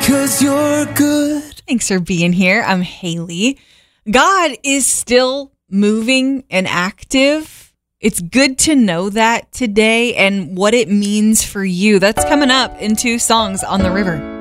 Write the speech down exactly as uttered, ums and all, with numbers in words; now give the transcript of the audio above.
'cause you're good. Thanks for being here. I'm Haley. God is still moving and active. It's good to know that today and what it means for you. That's coming up in two songs on the river.